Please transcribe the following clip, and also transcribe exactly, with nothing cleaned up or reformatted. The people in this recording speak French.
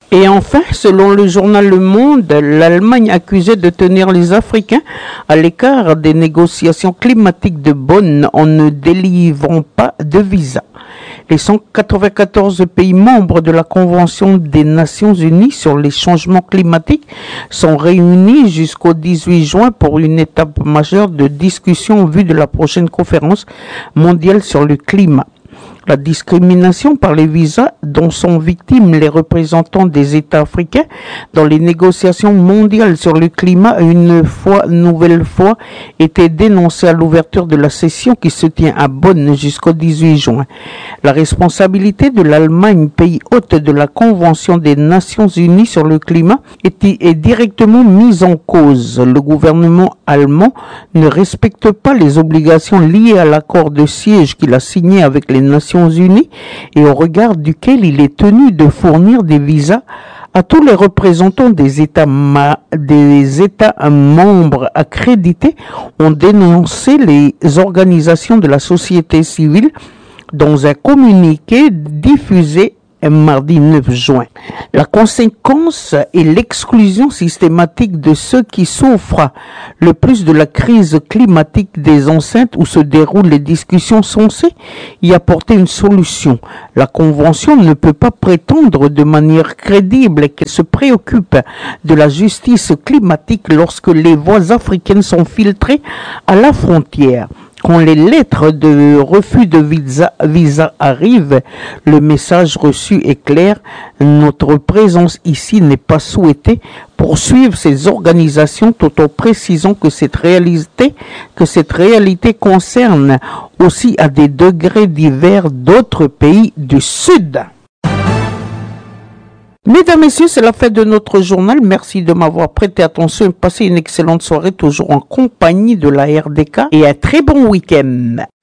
Et enfin, selon le journal Le Monde, l'Allemagne accusée de tenir les Africains à l'écart des négociations climatiques de Bonn en ne délivrant pas de visa. Les cent quatre-vingt-quatorze pays membres de la Convention des Nations Unies sur les changements climatiques sont réunis jusqu'au dix-huit juin pour une étape majeure de discussion en vue de la prochaine conférence mondiale sur le climat. La discrimination par les visas dont sont victimes les représentants des États africains dans les négociations mondiales sur le climat a une fois, nouvelle fois été dénoncée à l'ouverture de la session qui se tient à Bonn jusqu'au dix-huit juin. La responsabilité de l'Allemagne, pays hôte de la Convention des Nations Unies sur le climat, est, est directement mise en cause. Le gouvernement allemand ne respecte pas les obligations liées à l'accord de siège qu'il a signé avec les Nations Unies et au regard duquel il est tenu de fournir des visas à tous les représentants des États, ma- des États membres accrédités, ont dénoncé les organisations de la société civile dans un communiqué diffusé mardi neuf juin. La conséquence est l'exclusion systématique de ceux qui souffrent le plus de la crise climatique des enceintes où se déroulent les discussions censées y apporter une solution. La Convention ne peut pas prétendre de manière crédible qu'elle se préoccupe de la justice climatique lorsque les voix africaines sont filtrées à la frontière. Quand les lettres de refus de visa, visa arrivent, le message reçu est clair. Notre présence ici n'est pas souhaitée. Poursuivre ces organisations tout en précisant que cette réalité, que cette réalité concerne aussi à des degrés divers d'autres pays du Sud. Mesdames, Messieurs, c'est la fin de notre journal. Merci de m'avoir prêté attention et passez une excellente soirée toujours en compagnie de la R D K et un très bon week-end.